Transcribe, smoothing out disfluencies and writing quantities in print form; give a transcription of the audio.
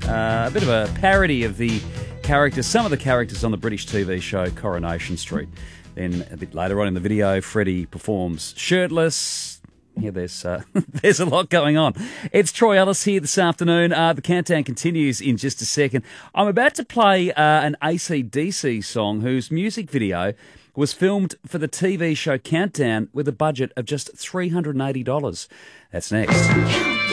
A bit of a parody of the characters, some of the characters on the British TV show Coronation Street. Then a bit later on in the video, Freddie performs shirtless. Yeah, there's a lot going on. It's Troy Ellis here this afternoon. The countdown continues in just a second. I'm about to play an AC/DC song whose music video was filmed for the TV show Countdown with a budget of just $380. That's next.